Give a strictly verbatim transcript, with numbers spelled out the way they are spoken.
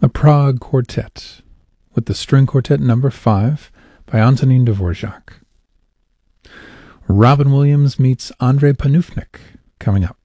A Prague Quartet with the String Quartet number five by Antonin Dvorak. Robin Williams meets Andrei Panufnik coming up.